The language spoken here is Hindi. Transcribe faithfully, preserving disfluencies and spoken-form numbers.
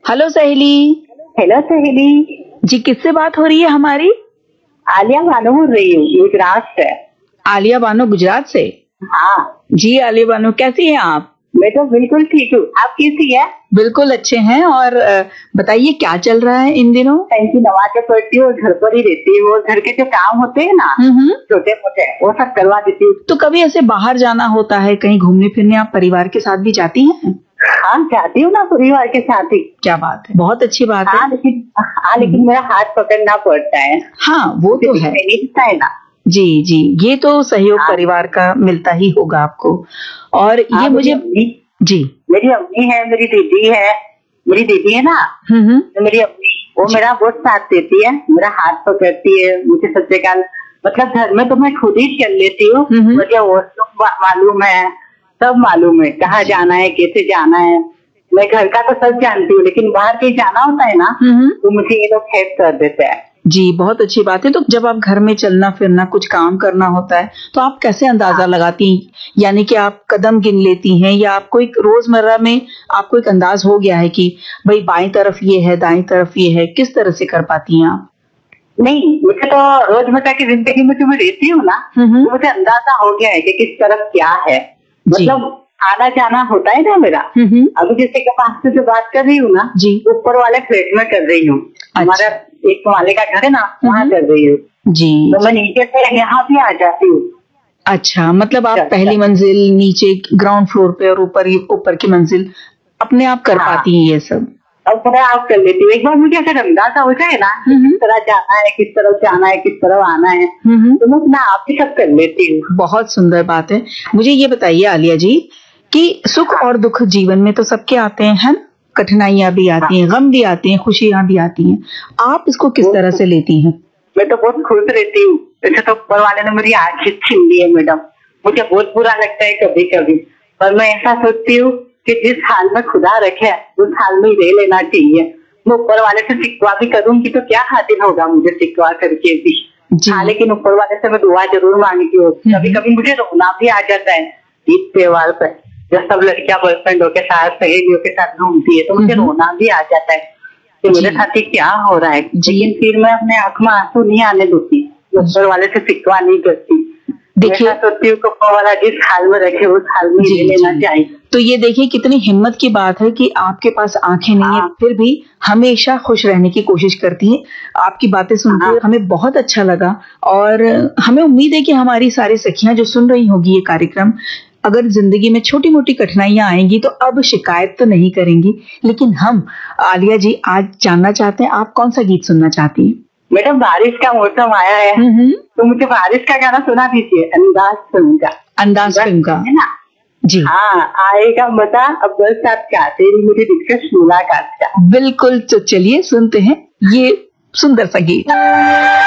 हेलो सहेली। हेलो सहेली जी, किससे बात हो रही है हमारी? आलिया बानो बोल रही हूँ, गुजरात से। आलिया बानो, गुजरात से? हाँ जी आलिया बानो, कैसी हैं आप? मैं तो बिल्कुल ठीक हूँ, आप कैसी है? बिल्कुल अच्छे हैं। और अ, बताइए क्या चल रहा है इन दिनों? की नमाज़ें पढ़ती हूँ, घर पर ही रहती हूँ और घर के जो काम होते हैं ना हम्म। छोटे मोटे, वो सब करवा देती हूँ। तो कभी ऐसे बाहर जाना होता है, कहीं घूमने फिरने, आप परिवार के साथ भी जाती हैं? हाँ जाती हूँ ना, परिवार के साथ ही। क्या बात है, बहुत अच्छी बात हाँ है। लेकिन हाँ लेकिन मेरा हाथ पकड़ना पड़ता है। हाँ वो तो है। दिखता है ना। जी जी, ये तो सहयोग हाँ। परिवार का मिलता ही होगा आपको। और हाँ, ये मुझे जी मेरी अम्मी है, मेरी दीदी है, मेरी दीदी है ना, हम्म तो मेरी अम्मी वो मेरा बहुत साथ देती है, मेरा हाथ पकड़ती है, मुझे सच्चे का मतलब घर में तो मैं खुद ही चल लेती हूँ, मुझे वो सब मालूम है, सब मालूम है कहाँ जाना है, कैसे जाना है। मैं घर का तो सब जानती हूँ, लेकिन बाहर कहीं जाना होता है ना तो मुझे ये लोग हेल्प कर देते हैं। जी बहुत अच्छी बात है। तो जब आप घर में चलना फिरना, कुछ काम करना होता है, तो आप कैसे अंदाजा लगाती हैं? यानी कि आप कदम गिन लेती हैं या आपको एक रोजमर्रा में आपको एक अंदाज हो गया है कि भाई बाईं तरफ ये है, दाईं तरफ ये है, किस तरह से कर पाती हैं आप? नहीं, मुझे तो रोजमर्रा की जिंदगी में जो मैं रहती हूँ ना, तो मुझे अंदाजा हो गया है कि किस तरफ क्या है। मतलब आना जाना होता है ना मेरा। अभी जैसे के पास से जो बात कर रही हूँ ना, ऊपर वाले फ्लैट में कर रही हूँ। हमारा एक माले का घर है ना, वहाँ कर रही हूँ जी। तो मैं नीचे से यहाँ भी आ जाती हूँ। अच्छा, मतलब आप पहली मंजिल, नीचे ग्राउंड फ्लोर पे और ऊपर ऊपर की मंजिल अपने आप कर पाती हैं ये सब? अब मैं आप कर लेती हूँ। एक बार मुझे अगर अंदाजा हो जाए ना किस तरह जाना है, किस तरफ जाना है, किस तरफ आना है, तो मैं अपना आप ही सब कर लेती हूँ। बहुत सुंदर बात है। मुझे ये बताइए आलिया जी कि सुख और दुख जीवन में तो सबके आते हैं, है ना? कठिनाइयां भी आती हैं, गम भी आते हैं, खुशियां भी आती हैं। आप इसको किस तरह से लेती हैं? मैं तो बहुत खुश रहती हूँ। वैसे तो ऊपर वाले ने मेरी आँखें छीन ली है मैडम, मुझे बहुत बुरा लगता है कभी कभी, पर मैं ऐसा सोचती हूँ कि जिस हाल में खुदा रखे उस हाल में ही रह लेना चाहिए। मैं ऊपर वाले से शिकवा भी करूंगी तो क्या हासिल होगा मुझे शिकवा करके भी। हाँ लेकिन ऊपर वाले से मैं दुआ जरूर मांगती हूँ। कभी कभी मुझे रोना भी आ जाता है ईद त्योहार पर, जब सब लड़कियां बॉयफ्रेंडों के साथ, सहेलियों के साथ घूमती है, तो मुझे रोना भी आ जाता है कि मेरे साथ ही क्या हो रहा है। लेकिन फिर मैं अपने आंख में आंसू नहीं आने देती, ऊपर वाले से शिकवा नहीं करती। देखिए सोचती हूँ कि ऊपर वाला जिस हाल में रखे उस हाल में ही लेना चाहिए। तो ये देखिए कितनी हिम्मत की बात है कि आपके पास आंखें नहीं है, फिर भी हमेशा खुश रहने की कोशिश करती है। आपकी बातें सुनकर हमें बहुत अच्छा लगा और हमें उम्मीद है कि हमारी सारी सखियां जो सुन रही होगी ये कार्यक्रम, अगर जिंदगी में छोटी मोटी कठिनाइयां आएंगी तो अब शिकायत तो नहीं करेंगी। लेकिन हम आलिया जी आज जानना चाहते हैं, आप कौन सा गीत सुनना चाहती हैं? मैडम बारिश का मौसम आया है तो मुझे बारिश का गाना सुना दीजिए, अंदाज फिल्म का। अंदाज फिल्म का है ना जी? हाँ, आएगा मजा अब बरसात का, तेरी मुझे दिलकश मुलाकात का। बिल्कुल, तो चलिए सुनते हैं ये सुंदर सा गीत।